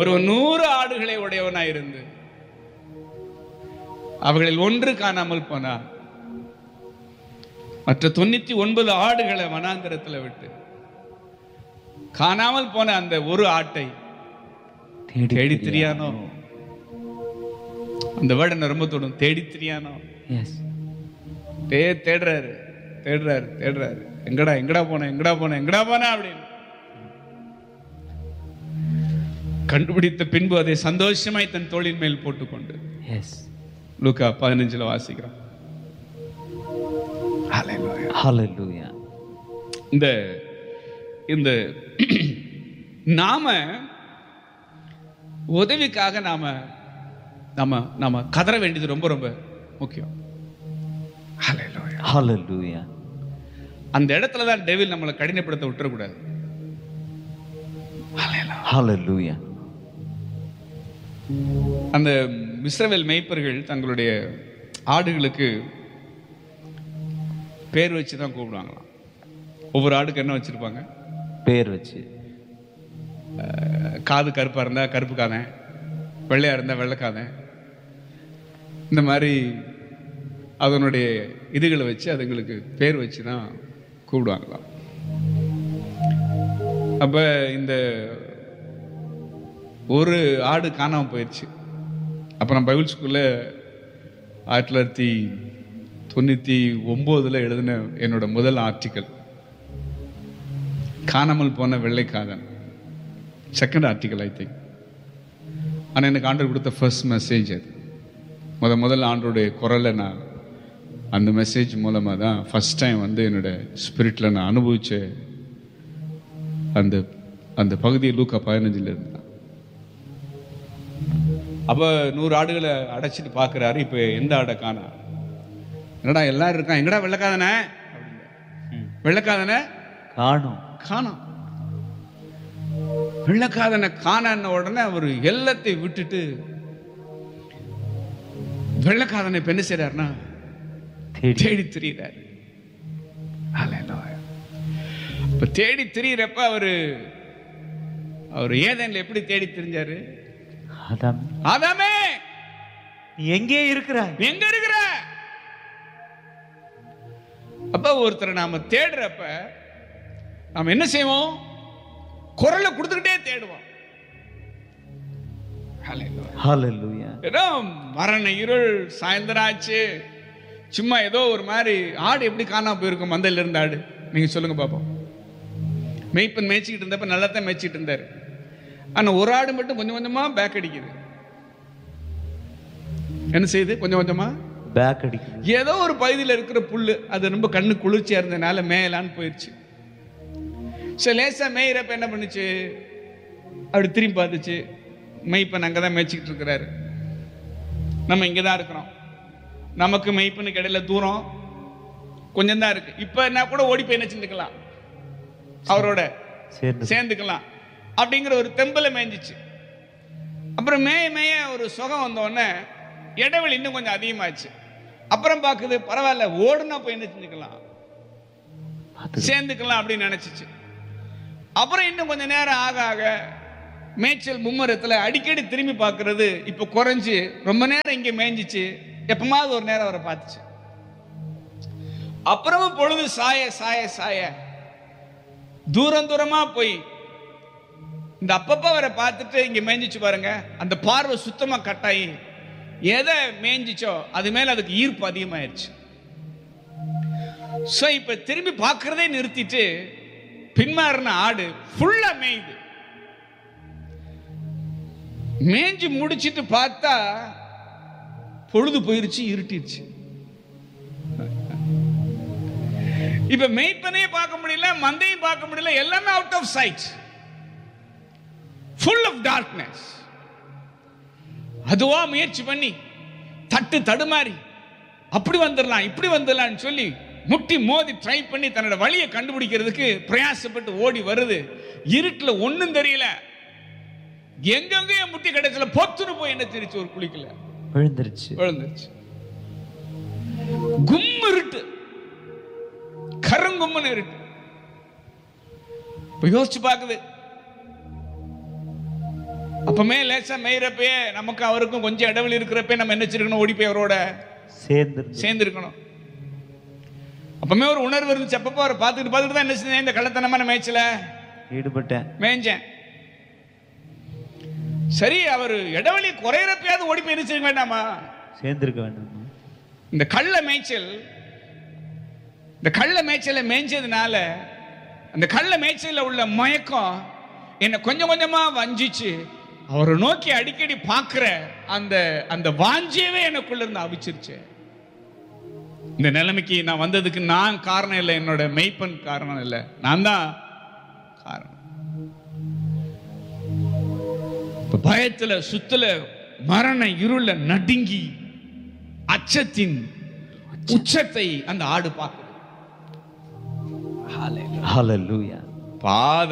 ஒரு 100 ஆடுகளை உடையவனாயிருந்து அவைகளில் ஒன்று காணாமல் போனார். மற்ற 99 ஆடுகளை வனாந்தரத்தில் விட்டு காணாமல் போன அந்த ஒரு ஆட்டை தேடி திரியானோ. அந்த வேர்டு என்ன ரொம்ப தோணும், தேடி திரியானோ. தேடுறாரு தேடுறாரு தேடுறாரு, எங்கடா எங்கடா போன எங்கடா போன எங்கடா போன அப்படின்னு கண்டுபிடித்த பின்பு அதை சந்தோஷமாய் தன் தோளின் மேல் போட்டுக்கொண்டு. லூக்கா 15 வாசிக்கிறோம். இந்த இந்த நாம உதவிக்காக நாம நாம நாம கதற வேண்டியது ரொம்ப ரொம்ப முக்கியம். அந்த இடத்துல தான் டெவில் நம்மளை கடினப்படுத்த விட்டுறக்கூடாது. அந்த இஸ்ரவேல் மேய்ப்பர்கள் தங்களுடைய ஆடுகளுக்கு பேர் வச்சு தான் கூப்பிடுவாங்களாம். ஒவ்வொரு ஆடுக்கு என்ன வச்சிருப்பாங்க, பேர் வச்சு. காது கருப்பா இருந்தா கருப்பு காதன், வெள்ளையா இருந்தா வெள்ளைக்காதன், இந்த மாதிரி அதனுடைய இதுகளை வச்சு அதுங்களுக்கு பேர் வச்சு தான் கூப்பிடுவாங்களாம். அப்ப இந்த ஒரு ஆடு காணாம போயிடுச்சு. அப்ப நான் பைபிள் ஸ்கூல்ல 1999 எழுதின என்னோட முதல் ஆர்டிக்கல் காணாமல் போன வெள்ளைக்காதன், செகண்ட் ஆர்டிக்கல் ஐ திங்க். ஆனால் எனக்கு ஆண்டவர் கொடுத்த ஃபர்ஸ்ட் மெசேஜ் அது. முதல் ஆண்டோடைய குரலை நான் அந்த மெசேஜ் மூலமாக தான் ஃபர்ஸ்ட் டைம் என்னோட ஸ்பிரிட்டில் நான் அனுபவிச்ச அந்த அந்த பகுதியை லூக்கா 15 இருந்தான். அப்போ 100 ஆடுகளை அடைச்சிட்டு பார்க்குறாரு. இப்போ எந்த ஆடை காணா, என்னடா எல்லாரும் இருக்கான், எங்கடா வெள்ளைக்காதன வெள்ளைக்காதன காணும் காணோம். வெள்ளைக்காதனை காண உடனே அவர் எல்லாத்தையும் விட்டுட்டு வெள்ளைக்காதனை இப்ப என்ன செய்யறாருன்னா தேடி திரியிறாரு. இப்ப தேடி திரியிறப்ப அவரு ஏதேன்ல எப்படி தேடி திரிஞ்சாரு, ஆதாமே எங்கே இருக்கிறாய், எங்க இருக்கிற. அப்ப ஒருத்தரை நாம தேடுறப்ப நாம என்ன செய்வோம், குரலை கொடுத்துக்கிட்டே தேடுவோம். ஏதோ மரண இருள் சாயந்தரம் ஆச்சு, சும்மா ஏதோ ஒரு மாதிரி ஆடு எப்படி காணாம போயிருக்கும் மந்தையில இருந்த ஆடு, நீங்க சொல்லுங்க பாப்போம். மேய்ப்பன் மேய்ச்சிக்கிட்டு இருந்தப்ப நல்லா தான் மேய்ச்சிட்டு இருந்தாரு. ஆனா ஒரு ஆடு மட்டும் கொஞ்சம் கொஞ்சமா பேக் அடிக்குது. என்ன செய்யுது, கொஞ்சம் கொஞ்சமா பேக் அடிக்குது. ஏதோ ஒரு பகுதியில் இருக்கிற புல்லு அது ரொம்ப கண்ணு குளிர்ச்சியா இருந்ததுனால மேயலான்னு போயிடுச்சு. சரி, லேசா மேயிறப்ப என்ன பண்ணுச்சு, அப்படி திரும்பி பார்த்துச்சு. மெய்ப்பன் அங்கதான் மேய்ச்சிக்கிட்டு இருக்கிறாரு, நம்ம இங்கதான் இருக்கிறோம். நமக்கு மெய்ப்பனுக்கு இடையில தூரம் கொஞ்சம் தான் இருக்கு. இப்ப என்ன கூட ஓடி போய் என்ன செஞ்சுக்கலாம், அவரோட சேர்ந்துக்கலாம் அப்படிங்கிற ஒரு தெம்பல மேய்ஞ்சிச்சு. அப்புறம் மேய மேய ஒரு சுகம் வந்த உடனே இடைவெளி இன்னும் கொஞ்சம் அதிகமாச்சு. அப்புறம் பாக்குது பரவாயில்ல, ஓடுனா போய் என்ன செஞ்சுக்கலாம், சேர்ந்துக்கலாம் அப்படின்னு நினைச்சிச்சு. அப்புறம் இன்னும் கொஞ்ச நேரம் ஆக ஆக மேய்ச்சல் மும்முரத்துல அடிக்கடி திரும்பி பார்க்கறது இப்ப குறைஞ்சு ரொம்ப நேரம் இங்க மேய்ஞ்சிச்சு. எப்பமாவது ஒரு நேரம் அவரை பார்த்துச்சு. அப்புறமும் பொழுது சாய சாய சாய தூரம் தூரமா போய் இந்த அப்பப்ப அவரை பார்த்துட்டு இங்க மேய்ஞ்சிச்சு பாருங்க, அந்த பார்வை சுத்தமா கட்டாயி எதை மேய்ஞ்சிச்சோ அது மேல அதுக்கு ஈர்ப்பு அதிகமாயிருச்சு. சோ இப்ப திரும்பி பார்க்கறதே நிறுத்திட்டு பின்மாறின ஆடு ஃபுல்லா மேய்து. மேய்ஞ்சி முடிச்சிட்டு பார்த்தா பொழுது போயிருச்சு, இருட்டிருச்சு. இப்ப மேய்ப்பனையே பார்க்க முடியல, மந்தையும் பார்க்க முடியல, எல்லாமே out of side, full of darkness. அதுவா முயற்சி பண்ணி தட்டு தடுமாறி அப்படி வந்துடலாம் இப்படி வந்துடலாம்னு சொல்லி முட்டி மோதி ட்ரை பண்ணி தன்னோட வழியை கண்டுபிடிக்கிறதுக்கு பிரயாசப்பட்டு ஓடி வருது. இருட்டுல ஒண்ணும் தெரியல, எங்கெங்கயோ முட்டி கிடைச்சல பொத்துன்னு போய் என்ன தெரிச்சு ஒரு குளிக்கல விழுந்துருச்சு. கும் இருட்டு, கருங்கும்னு இருட்டு. யோசிச்சு பாக்குது, அப்பமே லேசா மேயிறப்பயே நமக்கு அவருக்கும் கொஞ்சம் இடைவெளி இருக்கிறப்ப நம்ம என்ன வச்சிருக்கணும்? ஓடி போய் அவரோட சேர்ந்துருக்கணும். அப்பமே ஒரு உணர்வு இருந்துச்சு. அப்பப்போ அவரை பார்த்துட்டு தான் என்ன செஞ்சேன்? இந்த கள்ளத்தனமான மேய்ச்சல ஈடுபட்டேன், மேய்ஞ்சேன். சரி, அவர் இடைவெளி குறையிறப்பயாவது ஓடி போய் இருக்க வேண்டாமா? சேர்ந்திருக்க வேண்டாமா? இந்த கள்ள மேய்ச்சலை மேய்ஞ்சதுனால அந்த கள்ள மேய்ச்சல உள்ள மயக்கம் என்ன கொஞ்சம் கொஞ்சமா வஞ்சிச்சு அவரை நோக்கி அடிக்கடி பார்க்கிற அந்த அந்த வாஞ்சியவே எனக்குள்ள இருந்து அவிச்சிருச்சு. இந்த நிலைமைக்கு நான் வந்ததுக்கு நான் காரணம் இல்லை, என்னோட மெய்ப்பன் காரணம் இல்லை, நான் தான் காரணம். பயத்துல சுத்தல மரண இருள நடுங்கி அச்சத்தின் உச்சத்தை அந்த ஆடு பார்க்குது. ஹல்லேலூயா. பாத